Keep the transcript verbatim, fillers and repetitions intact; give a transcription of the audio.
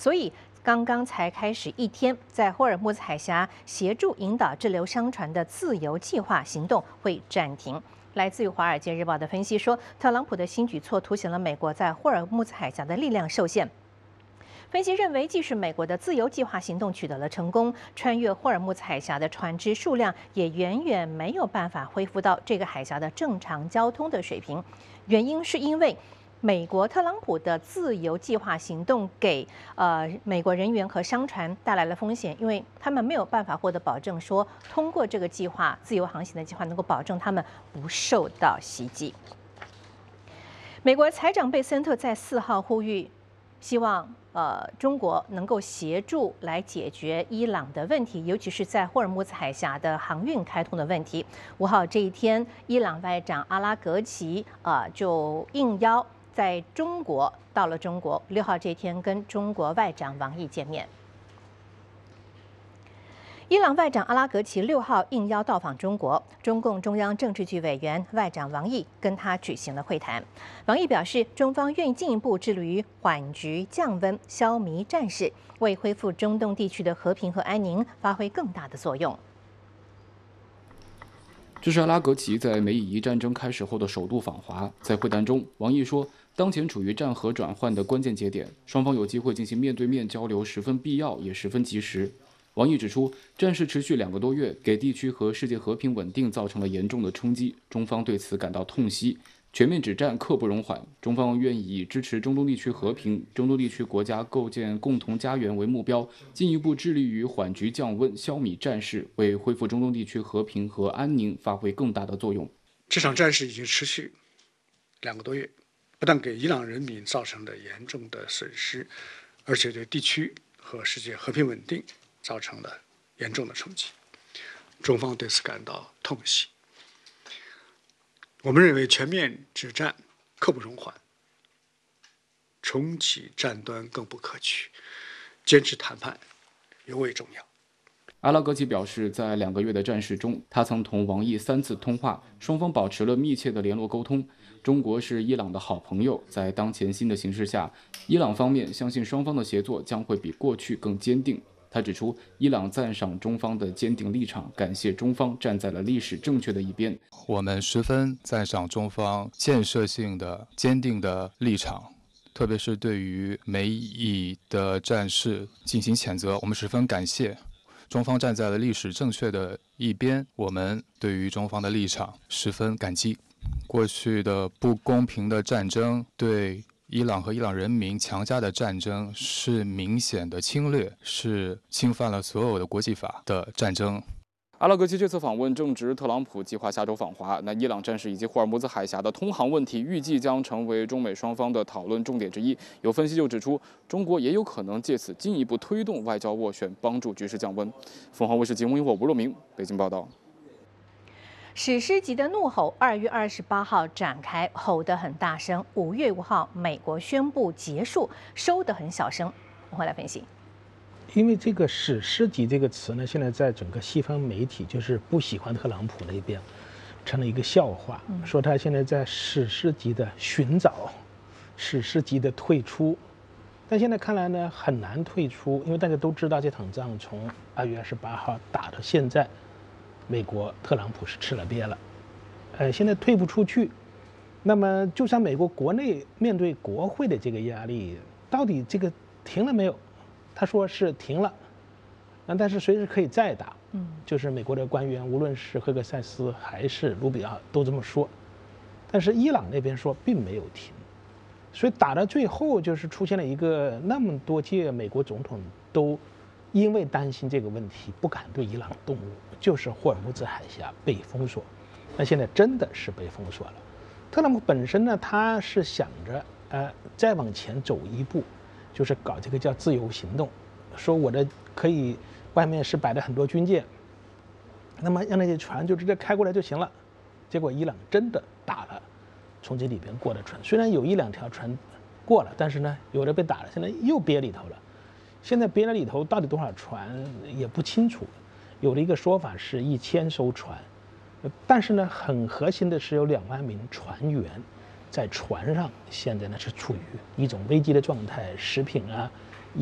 所以刚刚才开始一天，在霍尔木兹海峡协助引导滞留商船的自由计划行动会暂停。来自于《华尔街日报》的分析说，特朗普的新举措凸显了美国在霍尔木兹海峡的力量受限。分析认为，即使美国的自由计划行动取得了成功，穿越霍尔木兹海峡的船只数量也远远没有办法恢复到这个海峡的正常交通的水平。原因是因为美国特朗普的自由计划行动给呃美国人员和商船带来了风险，因为他们没有办法获得保证，说通过这个计划自由航行的计划能够保证他们不受到袭击。美国财长贝森特在四号呼吁，希望呃中国能够协助来解决伊朗的问题，尤其是在霍尔木兹海峡的航运开通的问题。五号这一天，伊朗外长阿拉格齐呃就应邀在中国到了中国。六号这一天跟中国外长王毅见面。伊朗外长阿拉格齐六号应邀到访中国，中共中央政治局委员外长王毅跟他举行了会谈。王毅表示，中方愿意进一步致力于缓局降温、消弭战事，为恢复中东地区的和平和安宁发挥更大的作用。 这是阿拉格齐在美以伊战争开始后的首度访华。在会谈中，王毅说，当前处于战和转换的关键节点，双方有机会进行面对面交流十分必要，也十分及时。王毅指出，战事持续两个多月，给地区和世界和平稳定造成了严重的冲击，中方对此感到痛惜。全面止战刻不容缓，中方愿以支持中东地区和平、中东地区国家构建共同家园为目标，进一步致力于缓局降温、消弭战事，为恢复中东地区和平和安宁发挥更大的作用。 这场战事已经持续两个多月，不但给伊朗人民造成了严重的损失，而且对地区和世界和平稳定造成了严重的冲击，中方对此感到痛惜。我们认为全面止战刻不容缓，重启战端更不可取，坚持谈判尤为重要。 阿拉格齐表示，在两个月的战事中，他曾同王毅三次通话，双方保持了密切的联络沟通。中国是伊朗的好朋友，在当前新的形势下，伊朗方面相信双方的协作将会比过去更坚定。他指出，伊朗赞赏中方的坚定立场，感谢中方站在了历史正确的一边。 我们十分赞赏中方建设性的、坚定的立场，特别是对于美以的战事进行谴责，我们十分感谢。中方站在了历史正确的一边，我们对于中方的立场十分感激。过去的不公平的战争，对伊朗和伊朗人民强加的战争是明显的侵略，是侵犯了所有的国际法的战争。 阿拉格齐这次访问正值特朗普计划下周访华，那伊朗战事以及霍尔木兹海峡的通航问题，预计将成为中美双方的讨论重点之一。有分析就指出，中国也有可能借此进一步推动外交斡旋，帮助局势降温。凤凰卫视节目因我吴若明北京报道。 史诗级的怒吼，二月二十八号展开，吼得很大声。五月五号，美国宣布结束，收得很小声。我会来分析。 因为这个史诗级这个词呢，现在在整个西方媒体就是不喜欢特朗普那边，成了一个笑话，说他现在在史诗级的寻找，史诗级的退出。但现在看来呢，很难退出，因为大家都知道这场仗从二月二十八号打到现在，美国特朗普是吃了瘪了，呃，现在退不出去。那么，就像美国国内面对国会的这个压力，到底这个停了没有？他说是停了，那但是随时可以再打。嗯，就是美国的官员，无论是赫克塞斯还是卢比奥都这么说，但是伊朗那边说并没有停，所以打到最后就是出现了一个那么多届美国总统都因为担心这个问题不敢对伊朗动武，就是霍尔木兹海峡被封锁，那现在真的是被封锁了。特朗普本身呢，他是想着呃再往前走一步。就是搞这个叫自由行动，说我的可以外面是摆了很多军舰，那么让那些船就直接开过来就行了。结果伊朗真的打了从这里边过的船，虽然有一两条船过了，但是呢有的被打了，现在又憋里头了。现在憋了里头到底多少船也不清楚，有的一个说法是一千艘船，但是呢很核心的是有两万名船员。在船上，现在呢是处于一种危机的状态，食品啊、